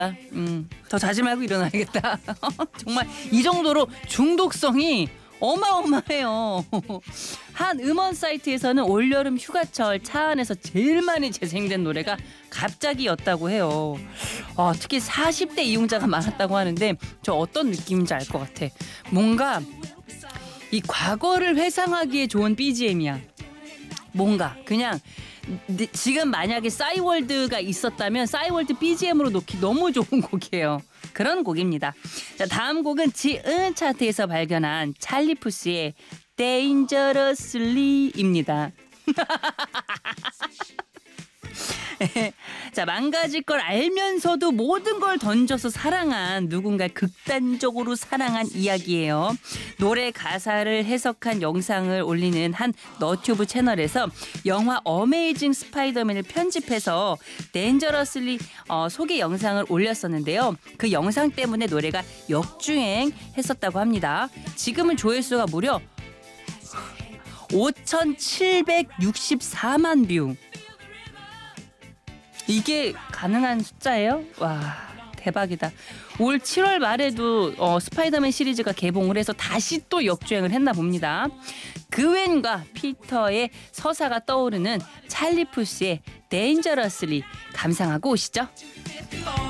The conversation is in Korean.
더 자지 말고 일어나야겠다. 정말 이 정도로 중독성이 어마어마해요. 한 음원 사이트에서는 올여름 휴가철 차 안에서 제일 많이 재생된 노래가 갑자기였다고 해요. 특히 40대 이용자가 많았다고 하는데 저 어떤 느낌인지 알 것 같아. 뭔가 이 과거를 회상하기에 좋은 BGM이야. 뭔가 그냥 지금 만약에 싸이월드가 있었다면 싸이월드 BGM으로 놓기 너무 좋은 곡이에요. 그런 곡입니다. 자, 다음 곡은 지은 차트에서 발견한 찰리 푸스의 Dangerously입니다. 자, 망가질 걸 알면서도 모든 걸 던져서 사랑한 누군가를 극단적으로 사랑한 이야기예요. 노래 가사를 해석한 영상을 올리는 한 너튜브 채널에서 영화 어메이징 스파이더맨을 편집해서 Dangerously 소개 영상을 올렸었는데요. 그 영상 때문에 노래가 역주행했었다고 합니다. 지금은 조회수가 무려 5,764만 뷰. 이게 가능한 숫자예요? 와, 대박이다. 올 7월 말에도 스파이더맨 시리즈가 개봉을 해서 다시 또 역주행을 했나 봅니다. 그웬과 피터의 서사가 떠오르는 찰리 푸스의 Dangerously 감상하고 오시죠.